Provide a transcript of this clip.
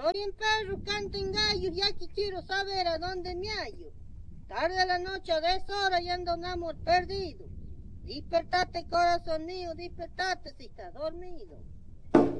Soy un perro, canten gallos, y aquí quiero saber a dónde me hallo. Tarde la noche a deshora y ando un amor perdido. Despertate, corazón mío, despertate si estás dormido.